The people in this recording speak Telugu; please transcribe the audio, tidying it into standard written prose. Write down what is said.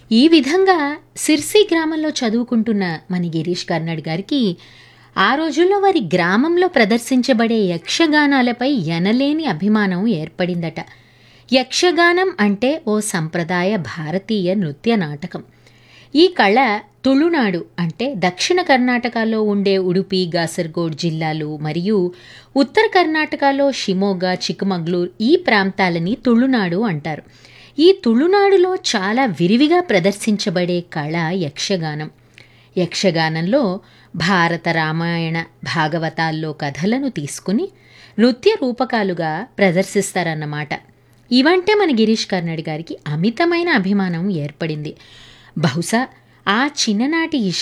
ఈ విధంగా సిర్సి గ్రామంలో చదువుకుంటున్న మన గిరీష్ కర్నాడ్ గారికి ఆ రోజుల్లో వారి గ్రామంలో ప్రదర్శించబడే యక్షగానాలపై ఎనలేని అభిమానం ఏర్పడిందట. యక్షగానం అంటే ఓ సంప్రదాయ భారతీయ నృత్య నాటకం. ఈ కళ తుళునాడు అంటే దక్షిణ కర్ణాటకలో ఉండే ఉడుపి, కాసర్గోడ్ జిల్లాలు మరియు ఉత్తర కర్ణాటకలో షిమోగా, చిక్కమగళూరు ఈ ప్రాంతాలని తుళునాడు అంటారు. ఈ తుళునాడులో చాలా విరివిగా ప్రదర్శించబడే కళ యక్షగానం. యక్షగానంలో భారత, రామాయణ, భాగవతాల్లో కథలను తీసుకుని నృత్య రూపకాలుగా ప్రదర్శిస్తారన్నమాట. ఇవంటే మన గిరీష్ కర్నాడ్ గారికి అమితమైన అభిమానం ఏర్పడింది. బహుశా ఆ చిన్ననాటి